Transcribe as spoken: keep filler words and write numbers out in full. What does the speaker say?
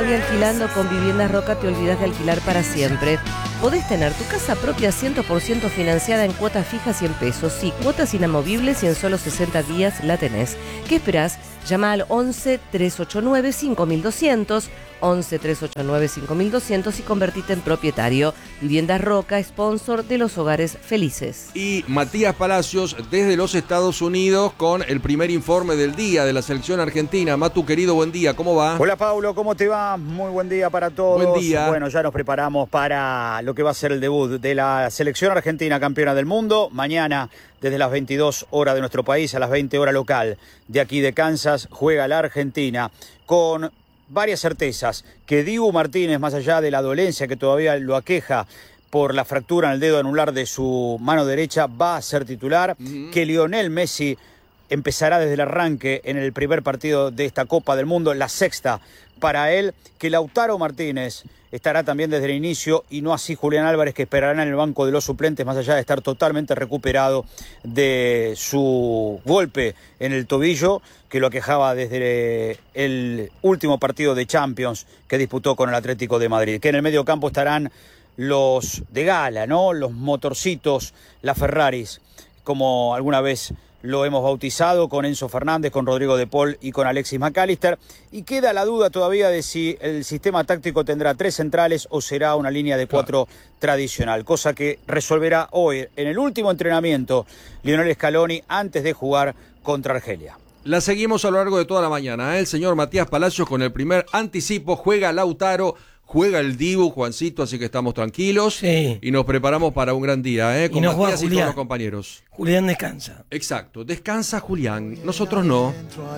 y alquilando con Viviendas Roca te olvidas de alquilar para siempre. Podés tener tu casa propia cien por ciento financiada en cuotas fijas y en pesos. Sí, cuotas inamovibles y en solo sesenta días la tenés. ¿Qué esperás? Llama al once, trescientos ochenta y nueve, cinco mil doscientos, once, trescientos ochenta y nueve, cinco mil doscientos y convertite en propietario. Viviendas Roca, sponsor de los hogares felices. Y Matías Palacios desde los Estados Unidos con el primer informe del día de la selección argentina. Matu, querido, buen día, ¿cómo va? Hola, Paulo, ¿cómo te va? Muy buen día para todos. Buen día. Bueno, ya nos preparamos para lo que va a ser el debut de la selección argentina campeona del mundo. Mañana, desde las veintidós horas de nuestro país a las veinte horas local de aquí de Kansas, juega la Argentina con varias certezas. Que Dibu Martínez, más allá de la dolencia que todavía lo aqueja por la fractura en el dedo anular de su mano derecha, va a ser titular. Uh-huh. Que Lionel Messi empezará desde el arranque en el primer partido de esta Copa del Mundo, la sexta para él. Que Lautaro Martínez estará también desde el inicio y no así Julián Álvarez, que esperará en el banco de los suplentes, más allá de estar totalmente recuperado de su golpe en el tobillo que lo aquejaba desde el último partido de Champions que disputó con el Atlético de Madrid. Que en el medio campo estarán los de gala, ¿no? Los motorcitos, las Ferraris, como alguna vez lo hemos bautizado, con Enzo Fernández, con Rodrigo de Paul y con Alexis McAllister. Y queda la duda todavía de si el sistema táctico tendrá tres centrales o será una línea de cuatro claro. tradicional, cosa que resolverá hoy en el último entrenamiento Lionel Scaloni antes de jugar contra Argelia. La seguimos a lo largo de toda la mañana, ¿eh? El señor Matías Palacios con el primer anticipo. Juega Lautaro, juega el Dibu, Juancito, así que estamos tranquilos. Sí. Y nos preparamos para un gran día, ¿eh? Con y nos Matías juega y todos los compañeros. Julián descansa. Exacto, descansa Julián, nosotros no.